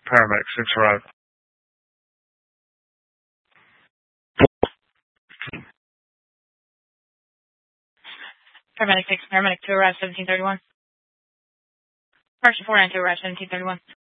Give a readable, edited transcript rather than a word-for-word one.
Paramedic 6 arrive. Paramedic 6, Paramedic 2 arrive 1731. Person 492 arrive 1731.